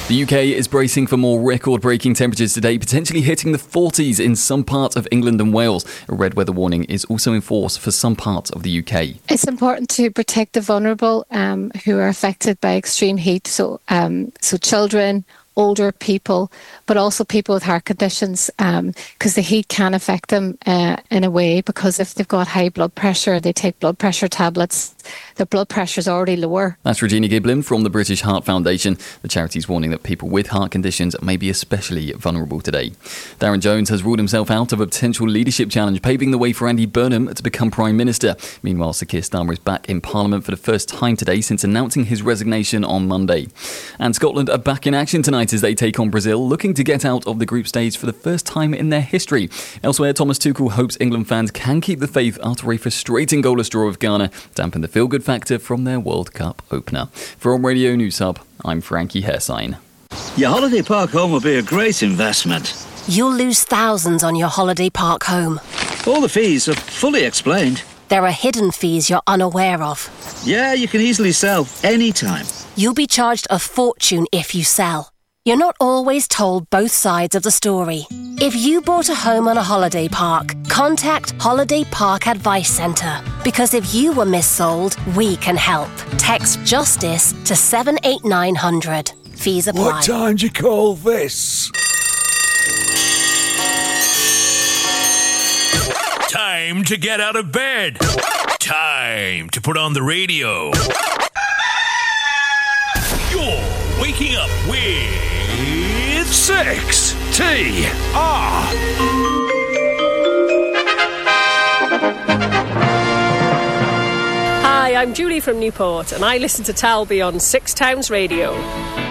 The UK is bracing for more record-breaking temperatures today, potentially hitting the 40s in some parts of England and Wales. A red weather warning is also in force for some parts of the UK. It's important to protect the vulnerable who are affected by extreme heat, so children, older people, but also people with heart conditions, because the heat can affect them in a way, because if they've got high blood pressure, they take blood pressure tablets, their blood pressure is already lower. That's Regina Giblin from the British Heart Foundation. The charity's warning that people with heart conditions may be especially vulnerable today. Darren Jones has ruled himself out of a potential leadership challenge, paving the way for Andy Burnham to become Prime Minister. Meanwhile, Sir Keir Starmer is back in Parliament for the first time today since announcing his resignation on Monday. And Scotland are back in action tonight as they take on Brazil, looking to get out of the group stage for the first time in their history. Elsewhere, Thomas Tuchel hopes England fans can keep the faith after a frustrating goalless draw with Ghana dampened the feel-good factor from their World Cup opener. For On Radio News Hub, I'm Frankie Hairsign. Your holiday park home will be a great investment. You'll lose thousands on your holiday park home. All the fees are fully explained. There are hidden fees you're unaware of. Yeah, you can easily sell anytime. You'll be charged a fortune if you sell. You're not always told both sides of the story. If you bought a home on a holiday park, contact Holiday Park Advice Centre. Because if you were missold, we can help. Text JUSTICE to 78900. Fees apply. What time do you call this? Time to get out of bed. Time to put on the radio. You're waking up with 6TR. Hi, I'm Julie from Newport, and I listen to Talby on 6 Towns Radio.